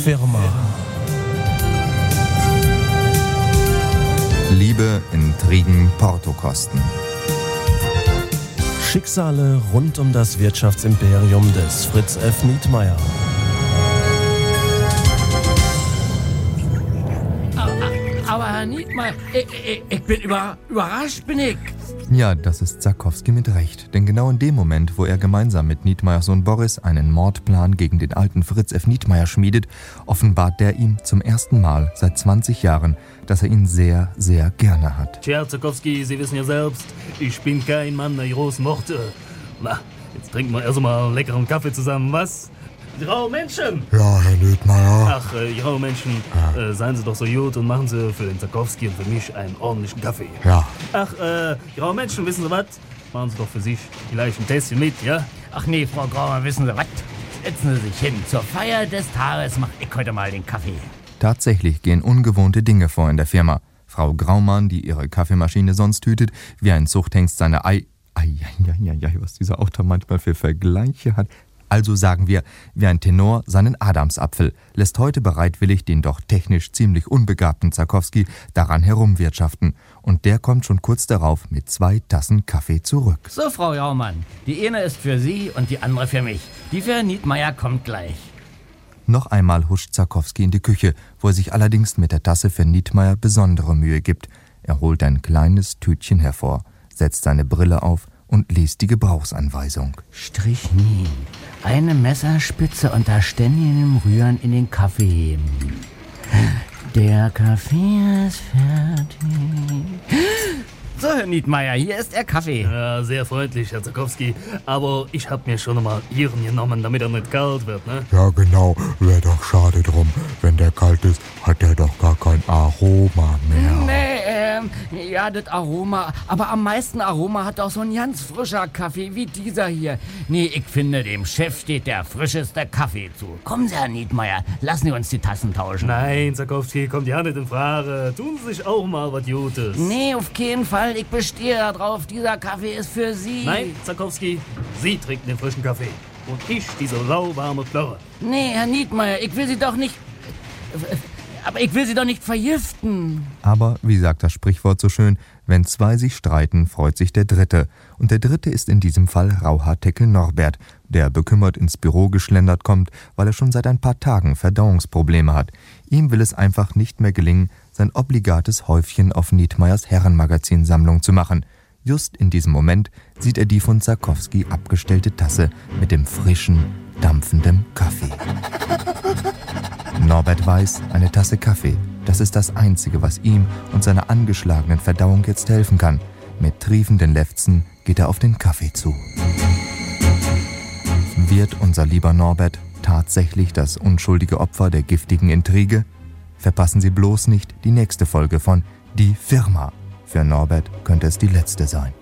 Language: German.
Firma. Liebe, Intrigen, Portokosten. Schicksale rund um das Wirtschaftsimperium des Fritz F. Nietmeyer. Aber Herr Nietmeyer, ich bin überrascht, bin ich. Ja, das ist Zakowski mit Recht. Denn genau in dem Moment, wo er gemeinsam mit Nietmeyers Sohn Boris einen Mordplan gegen den alten Fritz F. Nietmeyer schmiedet, offenbart der ihm zum ersten Mal seit 20 Jahren, dass er ihn sehr, sehr gerne hat. Tja, Zakowski, Sie wissen ja selbst, ich bin kein Mann der großen Worte. Na, jetzt trinken wir erst mal einen leckeren Kaffee zusammen, was? Die rauen Menschen! Ja, Herr Nietmeyer. Ach, die rauen Menschen, seien Sie doch so gut und machen Sie für den Zakowski und für mich einen ordentlichen Kaffee. Ja. Ach, die rauen Menschen, wissen Sie was? Machen Sie doch für sich vielleicht ein Tässchen mit, ja? Ach nee, Frau Graumann, wissen Sie was? Setzen Sie sich hin. Zur Feier des Tages mache ich heute mal den Kaffee. Tatsächlich gehen ungewohnte Dinge vor in der Firma. Frau Graumann, die ihre Kaffeemaschine sonst hütet, wie ein Zuchthengst seine was dieser Autor manchmal für Vergleiche hat. Also sagen wir, wie ein Tenor seinen Adamsapfel, lässt heute bereitwillig den doch technisch ziemlich unbegabten Zakowski daran herumwirtschaften. Und der kommt schon kurz darauf mit 2 Tassen Kaffee zurück. So, Frau Graumann, die eine ist für Sie und die andere für mich. Die für Herrn Nietmeyer kommt gleich. Noch einmal huscht Zakowski in die Küche, wo er sich allerdings mit der Tasse für Nietmeyer besondere Mühe gibt. Er holt ein kleines Tütchen hervor, setzt seine Brille auf und liest die Gebrauchsanweisung. Strychnin. Eine Messerspitze unter ständigem Rühren in den Kaffee heben. Der Kaffee ist fertig. So, Herr Nietmeyer, hier ist der Kaffee. Ja, sehr freundlich, Herr Zakowski. Aber ich hab mir schon mal Ihren genommen, damit er nicht kalt wird, ne? Ja, genau. Wäre doch schade drum. Wenn der kalt ist, hat der doch gar kein Aroma mehr. Nee, ja, das Aroma. Aber am meisten Aroma hat auch so ein ganz frischer Kaffee wie dieser hier. Nee, ich finde, dem Chef steht der frischeste Kaffee zu. Kommen Sie, Herr Nietmeyer, lassen Sie uns die Tassen tauschen. Nein, Zakowski, kommt ja nicht in Frage. Tun Sie sich auch mal was Gutes. Nee, auf keinen Fall. Ich bestehe darauf, dieser Kaffee ist für Sie. Nein, Zakowski, Sie trinken den frischen Kaffee. Und ich diese lauwarme Plörre. Nee, Herr Nietmeyer, ich will Sie doch nicht... Aber ich will Sie doch nicht vergiften. Aber, wie sagt das Sprichwort so schön, wenn 2 sich streiten, freut sich der Dritte. Und der Dritte ist in diesem Fall Rauhaarteckel Norbert, der bekümmert ins Büro geschlendert kommt, weil er schon seit ein paar Tagen Verdauungsprobleme hat. Ihm will es einfach nicht mehr gelingen, sein obligates Häufchen auf Nietmeyers Herrenmagazinsammlung zu machen. Just in diesem Moment sieht er die von Zakowski abgestellte Tasse mit dem frischen, dampfenden Kaffee. Norbert weiß, eine Tasse Kaffee, das ist das Einzige, was ihm und seiner angeschlagenen Verdauung jetzt helfen kann. Mit triefenden Lefzen geht er auf den Kaffee zu. Wird unser lieber Norbert tatsächlich das unschuldige Opfer der giftigen Intrige? Verpassen Sie bloß nicht die nächste Folge von Die Firma. Für Norbert könnte es die letzte sein.